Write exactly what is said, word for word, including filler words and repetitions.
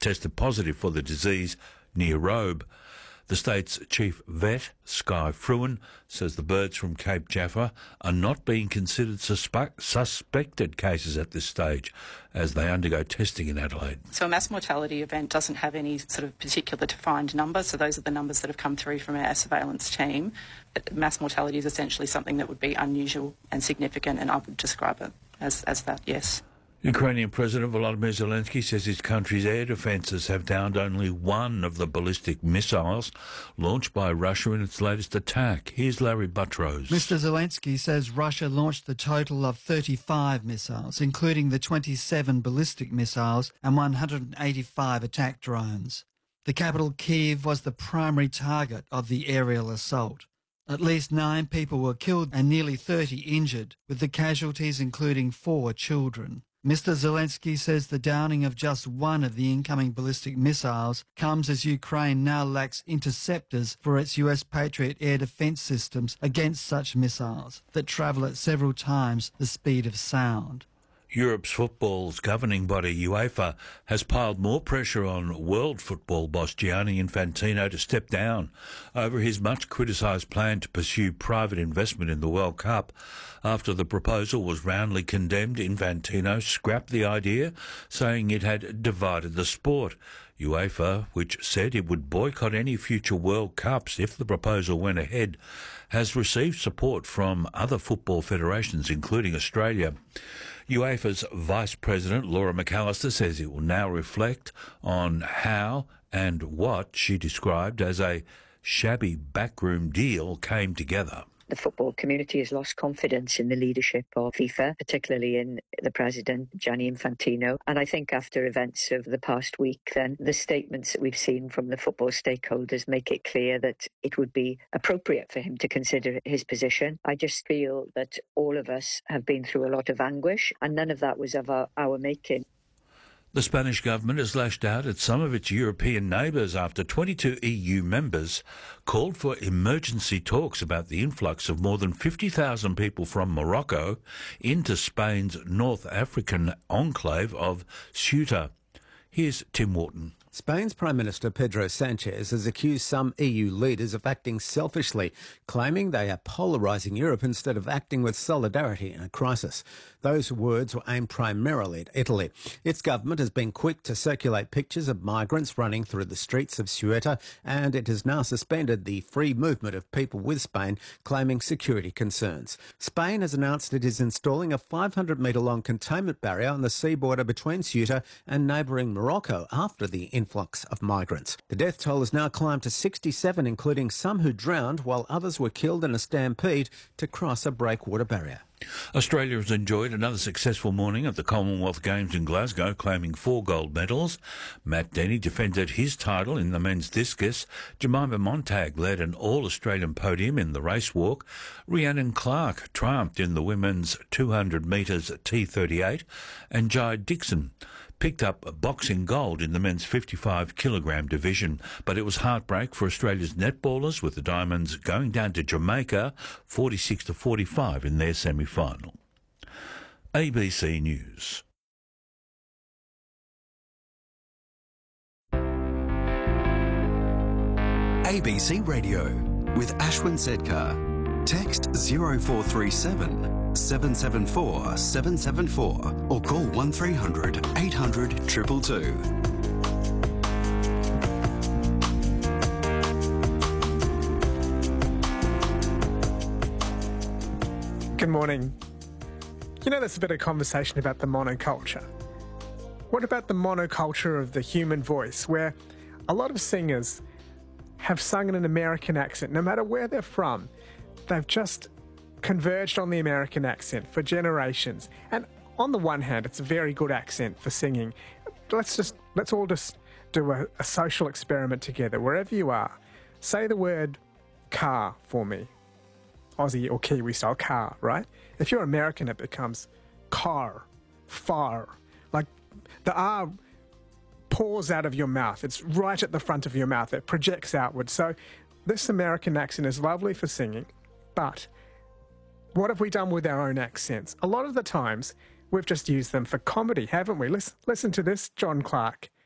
tested positive for the disease near Robe. The state's chief vet, Sky Fruin, says the birds from Cape Jaffa are not being considered suspect, suspected cases at this stage as they undergo testing in Adelaide. So a mass mortality event doesn't have any sort of particular defined number, so those are the numbers that have come through from our surveillance team. But mass mortality is essentially something that would be unusual and significant, and I would describe it as, as that, yes. Ukrainian President Volodymyr Zelensky says his country's air defences have downed only one of the ballistic missiles launched by Russia in its latest attack. Here's Larry Buttrose. Mister Zelensky says Russia launched a total of thirty-five missiles, including the twenty-seven ballistic missiles and one hundred eighty-five attack drones. The capital, Kyiv, was the primary target of the aerial assault. At least nine people were killed and nearly thirty injured, with the casualties including four children. Mister Zelensky says the downing of just one of the incoming ballistic missiles comes as Ukraine now lacks interceptors for its U S Patriot air defense systems against such missiles that travel at several times the speed of sound. Europe's football's governing body, UEFA, has piled more pressure on world football boss Gianni Infantino to step down over his much-criticised plan to pursue private investment in the World Cup. After the proposal was roundly condemned, Infantino scrapped the idea, saying it had divided the sport. UEFA, which said it would boycott any future World Cups if the proposal went ahead, has received support from other football federations, including Australia. UEFA's Vice President, Laura McAllister, says it will now reflect on how and what she described as a shabby backroom deal came together. The football community has lost confidence in the leadership of FIFA, particularly in the president, Gianni Infantino. And I think after events of the past week, then the statements that we've seen from the football stakeholders make it clear that it would be appropriate for him to consider his position. I just feel that all of us have been through a lot of anguish, and none of that was of our, our making. The Spanish government has lashed out at some of its European neighbours after twenty-two E U members called for emergency talks about the influx of more than fifty thousand people from Morocco into Spain's North African enclave of Ceuta. Here's Tim Wharton. Spain's Prime Minister Pedro Sanchez has accused some E U leaders of acting selfishly, claiming they are polarising Europe instead of acting with solidarity in a crisis. Those words were aimed primarily at Italy. Its government has been quick to circulate pictures of migrants running through the streets of Ceuta, and it has now suspended the free movement of people with Spain, claiming security concerns. Spain has announced it is installing a five hundred metre long containment barrier on the sea border between Ceuta and neighbouring Morocco after the influx of migrants. The death toll has now climbed to sixty-seven, including some who drowned, while others were killed in a stampede to cross a breakwater barrier. Australia has enjoyed another successful morning at the Commonwealth Games in Glasgow, claiming four gold medals. Matt Denny defended his title in the men's discus. Jemima Montag led an all-Australian podium in the race walk. Rhiannon Clark triumphed in the women's two hundred metres T thirty-eight. And Jai Dixon picked up boxing gold in the men's fifty-five kilogram division. But it was heartbreak for Australia's netballers, with the Diamonds going down to Jamaica forty-six to forty-five in their semi-final. A B C News. A B C Radio with Ashwin Sedkar. Text zero four three seven, seven seven four, seven seven four or call one three hundred, eight hundred, two two two. Good morning. You know, there's a bit of conversation about the monoculture. What about the monoculture of the human voice, where a lot of singers have sung in an American accent, no matter where they're from? They've just converged on the American accent for generations. And on the one hand, it's a very good accent for singing. Let's just, let's all just do a, a social experiment together, wherever you are. Say the word car for me. Aussie or Kiwi style car, right? If you're American, it becomes car, far. Like the R pours out of your mouth. It's right at the front of your mouth. It projects outward. So this American accent is lovely for singing, but what have we done with our own accents? A lot of the times, we've just used them for comedy, haven't we? Listen, listen to this, John Clark.